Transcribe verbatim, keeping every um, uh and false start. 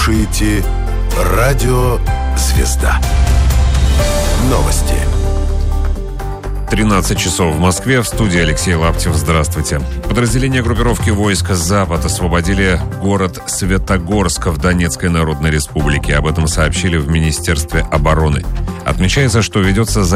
слушаете «Радио Звезда». Новости. тринадцать часов в Москве. В студии Алексей Лаптев. Здравствуйте. Подразделения группировки войск «Запад» освободили город Светогорск в Донецкой Народной Республике. Об этом сообщили в Министерстве обороны. Отмечается, что ведется